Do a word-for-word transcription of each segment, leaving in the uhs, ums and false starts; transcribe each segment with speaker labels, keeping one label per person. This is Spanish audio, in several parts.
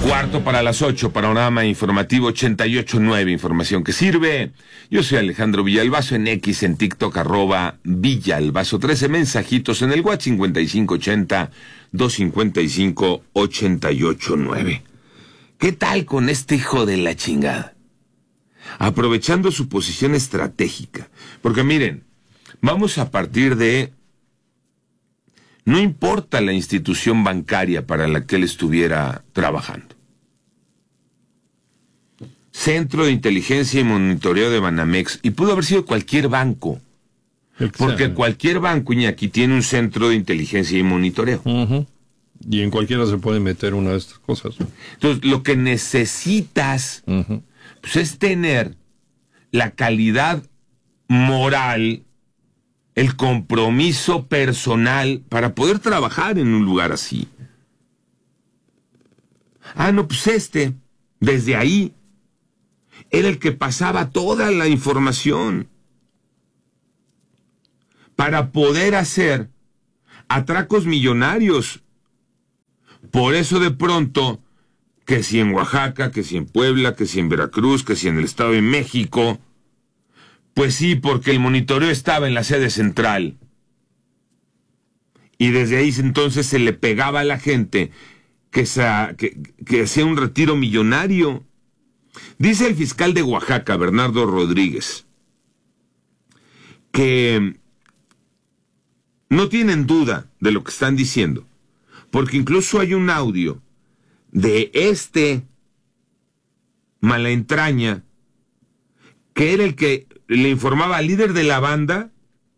Speaker 1: Cuarto para las ocho, panorama informativo ochenta y ocho punto nueve, información que sirve. Yo soy Alejandro Villalbazo, en X, en TikTok, arroba Villalbazo trece, mensajitos en el WhatsApp cincuenta y cinco ochenta, doscientos cincuenta y cinco, ochenta y ocho nueve. ¿Qué tal con este hijo de la chingada? Aprovechando su posición estratégica, porque miren, vamos a partir de... No importa la institución bancaria para la que él estuviera trabajando. Centro de Inteligencia y Monitoreo de Banamex, y pudo haber sido cualquier banco, porque cualquier banco, Iñaki, tiene un centro de inteligencia y monitoreo.
Speaker 2: Uh-huh. Y en cualquiera se puede meter una de estas cosas.
Speaker 1: Entonces, lo que necesitas uh-huh. pues, es tener la calidad moral, el compromiso personal para poder trabajar en un lugar así. Ah, no, pues este, desde ahí, era el que pasaba toda la información para poder hacer atracos millonarios. Por eso de pronto, que si en Oaxaca, que si en Puebla, que si en Veracruz, que si en el Estado de México... Pues sí, porque el monitoreo estaba en la sede central. Y desde ahí entonces se le pegaba a la gente que, sa, que, que hacía un retiro millonario. Dice el fiscal de Oaxaca, Bernardo Rodríguez, que no tienen duda de lo que están diciendo, porque incluso hay un audio de este malaentraña que era el que le informaba al líder de la banda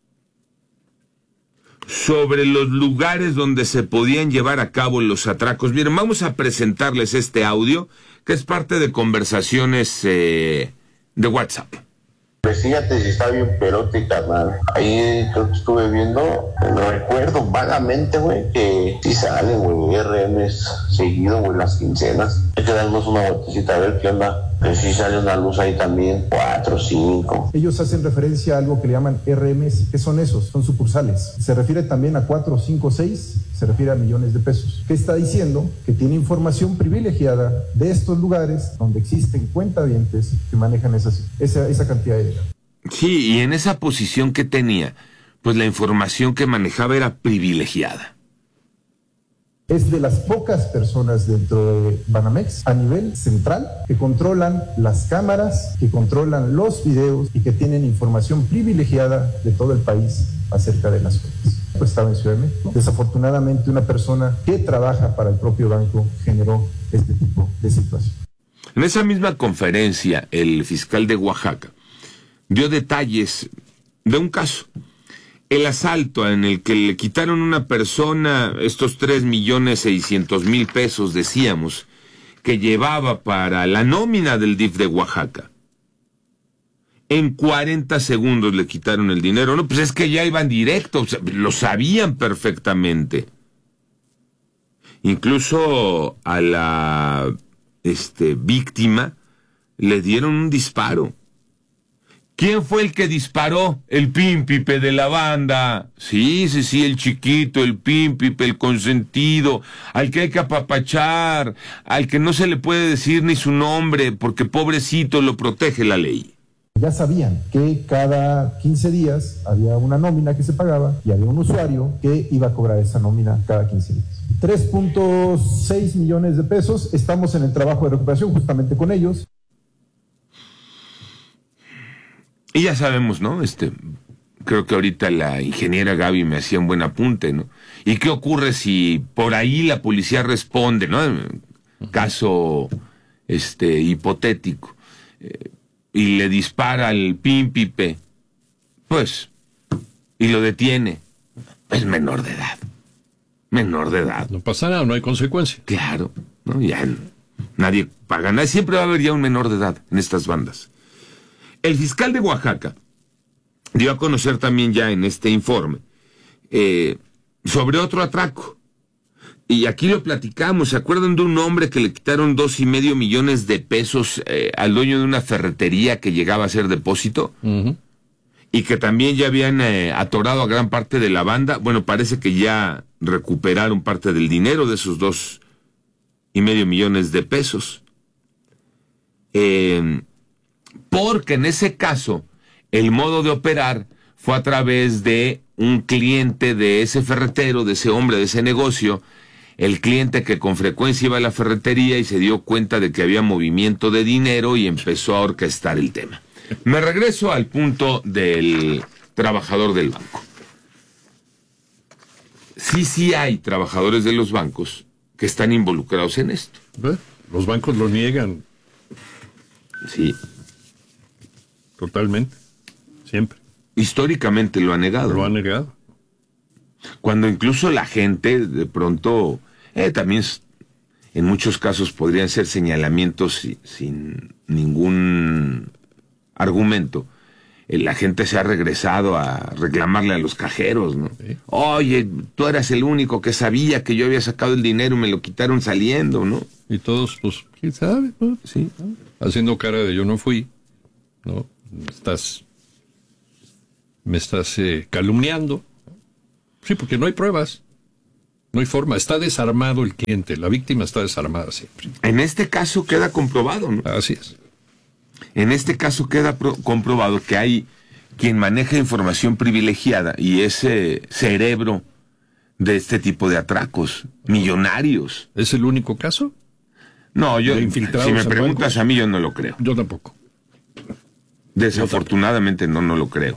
Speaker 1: sobre los lugares donde se podían llevar a cabo los atracos. Miren, vamos a presentarles este audio, que es parte de conversaciones eh, de WhatsApp.
Speaker 3: Pues fíjate si está bien perote, carnal. Ahí creo que estuve viendo, no recuerdo vagamente, güey, que sí salen, güey, R Ms seguido, güey, las quincenas. Hay que darnos una vueltecita a ver qué onda. Que sí sale una luz ahí también, cuatro, cinco.
Speaker 4: Ellos hacen referencia a algo que le llaman R Ms. ¿Qué son esos? Son sucursales. Se refiere también a cuatro, cinco, seis, se refiere a millones de pesos. ¿Qué está diciendo? Que tiene información privilegiada de estos lugares donde existen cuentavientes que manejan esas, esa, esa cantidad de dinero.
Speaker 1: Sí, y en esa posición que tenía, pues la información que manejaba era privilegiada.
Speaker 4: Es de las pocas personas dentro de Banamex a nivel central que controlan las cámaras, que controlan los videos y que tienen información privilegiada de todo el país acerca de las cosas. Pues estaba en Ciudad de México. Desafortunadamente, una persona que trabaja para el propio banco generó este tipo de situación.
Speaker 1: En esa misma conferencia, el fiscal de Oaxaca dio detalles de un caso. El asalto en el que le quitaron a una persona estos tres millones seiscientos mil pesos, decíamos, que llevaba para la nómina del D I F de Oaxaca. En cuarenta segundos le quitaron el dinero. No, pues es que ya iban directo, o sea, lo sabían perfectamente. Incluso a la este, víctima le dieron un disparo. ¿Quién fue el que disparó? El pímpipe de la banda. Sí, sí, sí, el chiquito, el pímpipe, el consentido, al que hay que apapachar, al que no se le puede decir ni su nombre, porque pobrecito lo protege la ley.
Speaker 4: Ya sabían que cada quince días había una nómina que se pagaba y había un usuario que iba a cobrar esa nómina cada quince días. tres punto seis millones de pesos, estamos en el trabajo de recuperación justamente con ellos.
Speaker 1: Y ya sabemos, ¿no? Este, creo que ahorita la ingeniera Gaby me hacía un buen apunte, ¿no? ¿Y qué ocurre si por ahí la policía responde, ¿no? Caso, este, hipotético, eh, y le dispara al pímpipe, pues, y lo detiene, es menor de edad, menor de edad.
Speaker 2: No pasa nada, no hay consecuencia.
Speaker 1: Claro, ¿no? Ya nadie paga nada, siempre va a haber ya un menor de edad en estas bandas. El fiscal de Oaxaca dio a conocer también ya en este informe eh, sobre otro atraco. Y aquí lo platicamos. ¿Se acuerdan de un hombre que le quitaron dos y medio millones de pesos eh, al dueño de una ferretería que llegaba a ser depósito? Uh-huh. Y que también ya habían eh, atorado a gran parte de la banda. Bueno, parece que ya recuperaron parte del dinero de esos dos y medio millones de pesos. Eh, porque en ese caso, el modo de operar fue a través de un cliente de ese ferretero, de ese hombre, de ese negocio, el cliente que con frecuencia iba a la ferretería y se dio cuenta de que había movimiento de dinero y empezó a orquestar el tema. Me regreso al punto del trabajador del banco. Sí, sí hay trabajadores de los bancos que están involucrados en esto.
Speaker 2: ¿Ve? Los bancos lo niegan.
Speaker 1: Sí.
Speaker 2: Totalmente. Siempre.
Speaker 1: Históricamente lo ha negado.
Speaker 2: Lo ha negado.
Speaker 1: Cuando incluso la gente de pronto, eh, también en muchos casos podrían ser señalamientos sin, sin ningún argumento. Eh, la gente se ha regresado a reclamarle a los cajeros, ¿no? Sí. Oye, tú eras el único que sabía que yo había sacado el dinero y me lo quitaron saliendo, ¿no?
Speaker 2: Y todos, pues, ¿quién sabe? ¿No? Sí. Haciendo cara de yo no fui, ¿no? Estás... me estás eh, calumniando. Sí, porque no hay pruebas. No hay forma. Está desarmado el cliente. La víctima está desarmada siempre.
Speaker 1: En este caso queda comprobado, ¿no?
Speaker 2: Así es.
Speaker 1: En este caso queda pro- comprobado que hay quien maneja información privilegiada y ese cerebro de este tipo de atracos millonarios.
Speaker 2: ¿Es el único caso?
Speaker 1: No, yo, si me preguntas a mí, yo no lo creo.
Speaker 2: Yo tampoco.
Speaker 1: Desafortunadamente no, no lo creo.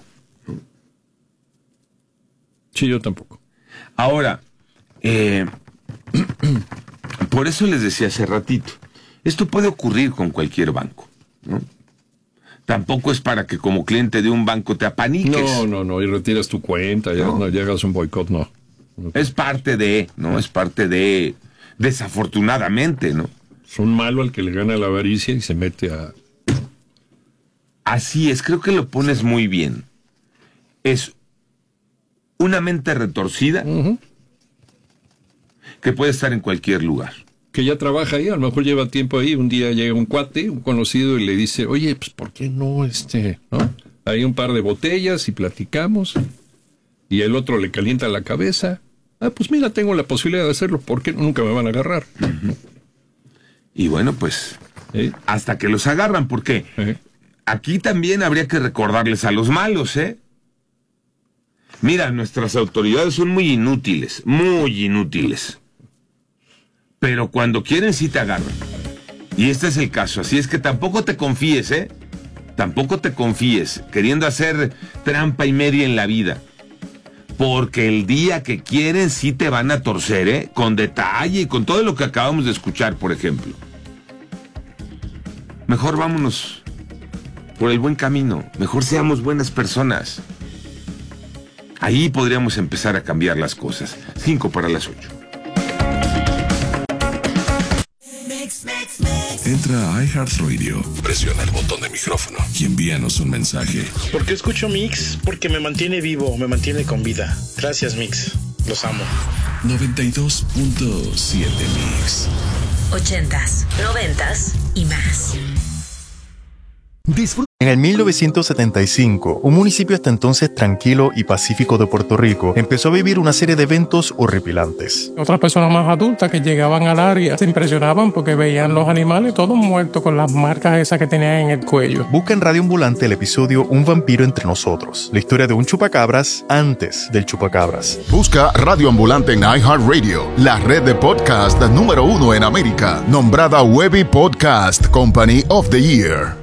Speaker 2: Sí, yo tampoco.
Speaker 1: Ahora, eh, por eso les decía hace ratito, esto puede ocurrir con cualquier banco, ¿no? Tampoco es para que como cliente de un banco te apaniques.
Speaker 2: No, no, no, y retiras tu cuenta, ya no, no llegas a un boicot, no. no.
Speaker 1: Es parte de, ¿no? Es parte de, desafortunadamente, ¿no?
Speaker 2: Es un malo al que le gana la avaricia y se mete a...
Speaker 1: Así es, creo que lo pones muy bien. Es una mente retorcida uh-huh. que puede estar en cualquier lugar.
Speaker 2: Que ya trabaja ahí, a lo mejor lleva tiempo ahí, un día llega un cuate, un conocido, y le dice, oye, pues, ¿por qué no, este, no? Hay un par de botellas y platicamos, y el otro le calienta la cabeza. Ah, pues mira, tengo la posibilidad de hacerlo, ¿por qué nunca me van a agarrar?
Speaker 1: Uh-huh. Y bueno, pues, ¿Eh? hasta que los agarran, ¿por qué? ¿Eh? Aquí también habría que recordarles a los malos, ¿eh? Mira, nuestras autoridades son muy inútiles, muy inútiles. Pero cuando quieren sí te agarran. Y este es el caso, así es que tampoco te confíes, ¿eh? Tampoco te confíes, queriendo hacer trampa y media en la vida. Porque el día que quieren sí te van a torcer, ¿eh? Con detalle y con todo lo que acabamos de escuchar, por ejemplo. Mejor vámonos por el buen camino, mejor seamos buenas personas. Ahí podríamos empezar a cambiar las cosas. Cinco para las ocho.
Speaker 5: Entra a iHeartRadio, presiona el botón de micrófono y envíanos un mensaje.
Speaker 6: ¿Por qué escucho Mix? Porque me mantiene vivo, me mantiene con vida. Gracias, Mix. Los amo.
Speaker 5: noventa y dos punto siete Mix.
Speaker 7: Ochentas, noventas y más.
Speaker 8: Disfruta. En el mil novecientos setenta y cinco, un municipio hasta entonces tranquilo y pacífico de Puerto Rico empezó a vivir una serie de eventos horripilantes.
Speaker 9: Otras personas más adultas que llegaban al área se impresionaban porque veían los animales todos muertos con las marcas esas que tenían en el cuello.
Speaker 8: Busca en Radio Ambulante el episodio Un vampiro entre nosotros, la historia de un chupacabras antes del chupacabras.
Speaker 10: Busca Radio Ambulante en iHeartRadio, la red de podcast número uno en América, nombrada Webby Podcast Company of the Year.